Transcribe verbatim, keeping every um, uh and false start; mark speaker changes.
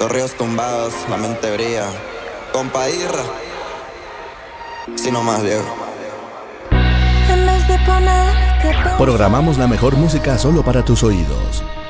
Speaker 1: Los ríos tumbados, la mente brilla. Compa Irra, si no más viejo.
Speaker 2: En vez de ponerte
Speaker 3: Programamos la mejor música solo para tus oídos.